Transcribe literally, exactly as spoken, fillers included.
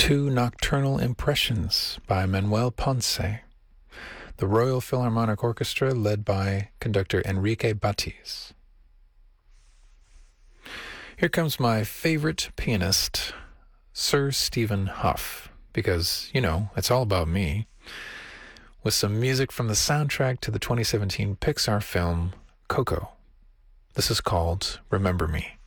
Two Nocturnal Impressions by Manuel Ponce, the Royal Philharmonic Orchestra led by conductor Enrique Batiz. Here comes my favorite pianist, Sir Stephen Hough, because, you know, it's all about me, with some music from the soundtrack to the twenty seventeen Pixar film Coco. This is called Remember Me.